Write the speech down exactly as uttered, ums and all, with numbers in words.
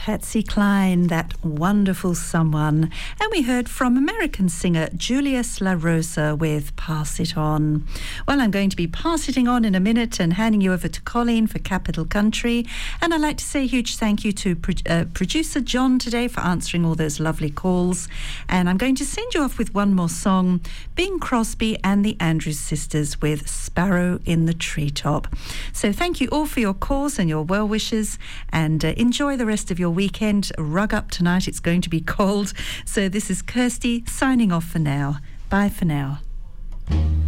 Patsy Cline, that wonderful someone. And we heard from American singer Julius La Rosa with Pass It On. Well, I'm going to be passing it on in a minute and handing you over to Colleen for Capital Country. And I'd like to say a huge thank you to pro- uh, producer John today for answering all those lovely calls. And I'm going to send you off with one more song, Bing Crosby and the Andrews Sisters with Sparrow in the Treetop. So thank you all for your calls and your well wishes, and uh, enjoy the rest of your weekend. Rug up tonight, it's going to be cold. So this is Kirsty signing off for now. Bye for now.